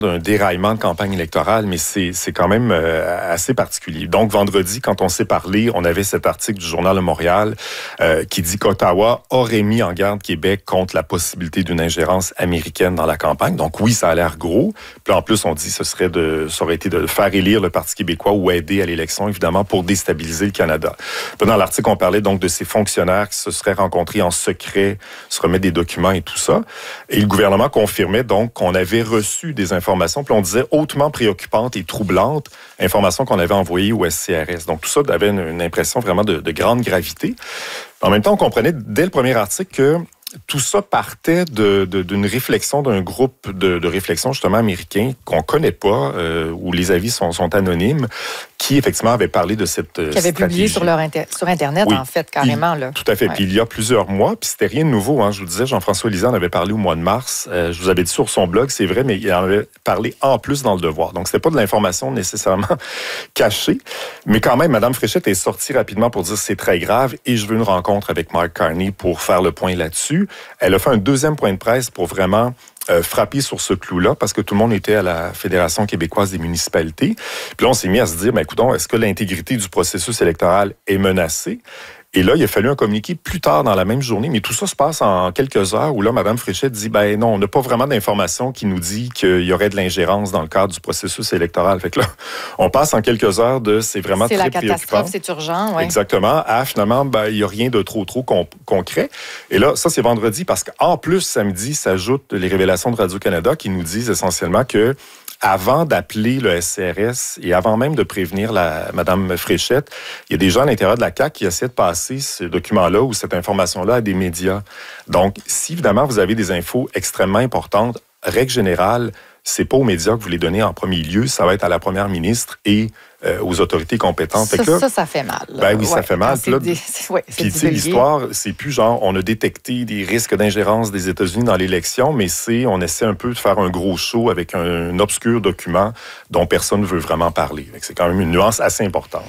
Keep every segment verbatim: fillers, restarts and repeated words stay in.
d'un déraillement de campagne électorale, mais c'est, c'est quand même euh, assez particulier. Donc, vendredi, quand on s'est parlé, on avait cet article du Journal de Montréal euh, qui dit qu'Ottawa aurait mis en garde Québec contre la possibilité d'une ingérence américaine dans la campagne. Donc, oui, ça a l'air gros. Puis en plus, on dit que ce serait de, ça aurait été de faire élire le Parti québécois ou aider à l'élection, évidemment, pour déstabiliser le Canada. Puis dans l'article, on parlait donc de ces fonctionnaires qui se seraient rencontrés en secret, se remettre des documents et tout ça. Et le gouvernement confirmait donc qu'on avait reçu des informations Informations, puis on disait hautement préoccupante et troublante, information qu'on avait envoyée au S C R S. Donc, tout ça avait une, une impression vraiment de, de grande gravité. En même temps, on comprenait dès le premier article que tout ça partait de, de, d'une réflexion d'un groupe de, de réflexion justement américain qu'on connaît pas, euh, où les avis sont, sont anonymes, qui effectivement avait parlé de cette stratégie. Qui avait publié sur, leur inter- sur Internet, oui, en fait, carrément. Il, là. Tout à fait. Ouais. Puis il y a plusieurs mois, puis c'était rien de nouveau. Hein. Je vous disais, Jean-François Lisée en avait parlé au mois de mars. Euh, je vous avais dit sur son blog, c'est vrai, mais il en avait parlé en plus dans Le Devoir. Donc, c'était pas de l'information nécessairement cachée. Mais quand même, Mme Fréchette est sortie rapidement pour dire c'est très grave et je veux une rencontre avec Mark Carney pour faire le point là-dessus. Elle a fait un deuxième point de presse pour vraiment euh, frapper sur ce clou-là parce que tout le monde était à la Fédération québécoise des municipalités. Puis là, on s'est mis à se dire, ben, écoutons, est-ce que l'intégrité du processus électoral est menacée? Et là, il a fallu un communiqué plus tard dans la même journée, mais tout ça se passe en quelques heures où là, Mme Fréchette dit, ben non, on n'a pas vraiment d'informations qui nous dit qu'il y aurait de l'ingérence dans le cadre du processus électoral. Fait que là, on passe en quelques heures de, c'est vraiment c'est très la catastrophe, préoccupant. c'est urgent, oui. Exactement. À finalement, ben, il n'y a rien de trop, trop con- concret. Et là, ça, c'est vendredi parce qu'en plus, samedi, s'ajoutent les révélations de Radio-Canada qui nous disent essentiellement que avant d'appeler le S C R S et avant même de prévenir la Mme Fréchette, il y a des gens à l'intérieur de la C A Q qui essaient de passer ce document-là ou cette information-là à des médias. Donc, si évidemment vous avez des infos extrêmement importantes, règle générale, c'est pas aux médias que vous les donnez en premier lieu, ça va être à la première ministre et euh, aux autorités compétentes. Ça, fait que là, ça, ça fait mal. Là. Ben oui, ouais, ça fait mal. C'est là, des, c'est, ouais, c'est puis tu sais, l'histoire, c'est plus genre, on a détecté des risques d'ingérence des États-Unis dans l'élection, mais c'est, on essaie un peu de faire un gros show avec un, un obscur document dont personne ne veut vraiment parler. C'est quand même une nuance assez importante.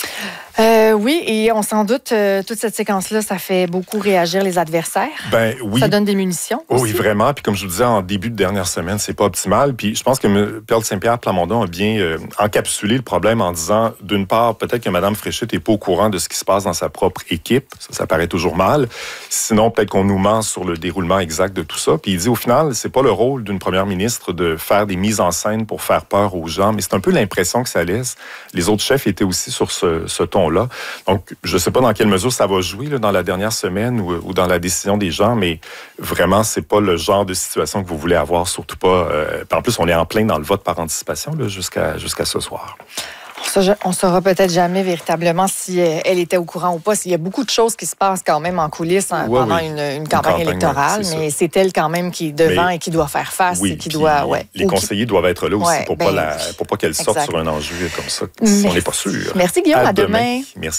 Euh, oui, et on s'en doute, euh, toute cette séquence-là, ça fait beaucoup réagir les adversaires. Ben oui. Ça donne des munitions Oh, aussi. oui, vraiment. Puis comme je vous disais, en début de dernière semaine, c'est pas optimal. Puis je pense que M. Perle Saint-Pierre Plamondon a bien euh, encapsulé le problème en disant, d'une part, peut-être que Mme Fréchette n'est pas au courant de ce qui se passe dans sa propre équipe. Ça, ça paraît toujours mal. Sinon, peut-être qu'on nous ment sur le déroulement exact de tout ça. Puis il dit, au final, c'est pas le rôle d'une première ministre de faire des mises en scène pour faire peur aux gens, mais c'est un peu l'impression que ça laisse. Les autres chefs étaient aussi sur ce, ce ton là. Donc, je ne sais pas dans quelle mesure ça va jouer là, dans la dernière semaine ou, ou dans la décision des gens, mais vraiment, c'est pas le genre de situation que vous voulez avoir, surtout pas... Euh, en plus, on est en plein dans le vote par anticipation là, jusqu'à, jusqu'à ce soir. On ne saura peut-être jamais véritablement si elle était au courant ou pas. Il y a beaucoup de choses qui se passent quand même en coulisses hein, ouais, pendant oui. une, une, campagne, une campagne électorale, c'est mais c'est elle quand même qui est devant mais, et qui doit faire face oui, et qui doit... Ouais, les conseillers qui... doivent être là aussi ouais, pour, ben, pas la, pour pas qu'elle sorte exact. sur un enjeu comme ça. Merci. On n'est pas sûr. Merci Guillaume, à, à demain. demain. Merci.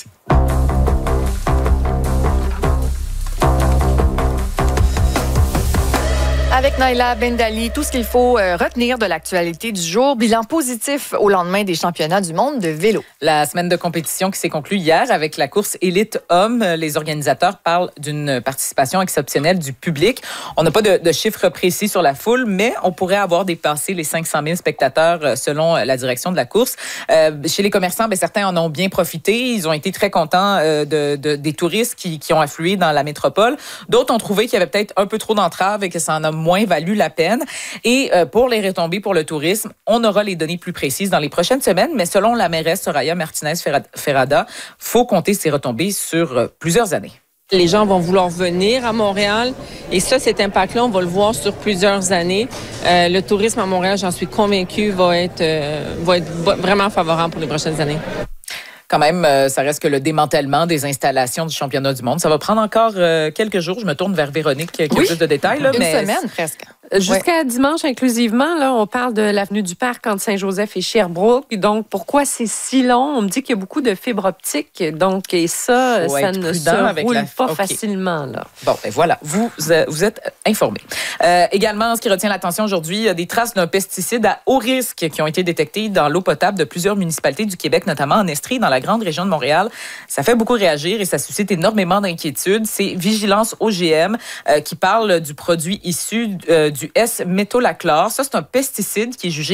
Avec Naila Bendali, tout ce qu'il faut euh, retenir de l'actualité du jour. Bilan positif au lendemain des championnats du monde de vélo. La semaine de compétition qui s'est conclue hier avec la course élite homme. Les organisateurs parlent d'une participation exceptionnelle du public. On n'a pas de, de chiffres précis sur la foule, mais on pourrait avoir dépassé les cinq cent mille spectateurs selon la direction de la course. Euh, chez les commerçants, bien, certains en ont bien profité. Ils ont été très contents euh, de, de, des touristes qui, qui ont afflué dans la métropole. D'autres ont trouvé qu'il y avait peut-être un peu trop d'entraves et que ça en a moins valu la peine. Et euh, pour les retombées pour le tourisme, on aura les données plus précises dans les prochaines semaines, mais selon la mairesse Soraya Martinez-Ferrada, il faut compter ces retombées sur euh, plusieurs années. Les gens vont vouloir venir à Montréal et ça, cet impact-là, on va le voir sur plusieurs années. Euh, le tourisme à Montréal, j'en suis convaincue, va être, euh, va être vraiment favorable pour les prochaines années. Quand même, euh, ça reste que le démantèlement des installations du championnat du monde. Ça va prendre encore euh, quelques jours. Je me tourne vers Véronique qui a oui. plus de détails. Là, Une mais semaine presque. Jusqu'à ouais. dimanche inclusivement, là, on parle de l'avenue du Parc entre Saint-Joseph et Sherbrooke. Donc, pourquoi c'est si long? On me dit qu'il y a beaucoup de fibres optiques. Donc, et ça, Faut ça ne se roule la... pas okay. facilement. Là. Bon, ben voilà, vous, vous êtes informés. Euh, également, ce qui retient l'attention aujourd'hui, il y a des traces d'un pesticide à haut risque qui ont été détectées dans l'eau potable de plusieurs municipalités du Québec, notamment en Estrie, dans la grande région de Montréal. Ça fait beaucoup réagir et ça suscite énormément d'inquiétudes. C'est Vigilance O G M euh, qui parle du produit issu euh, du S-métolachlore. Ça, c'est un pesticide qui est jugé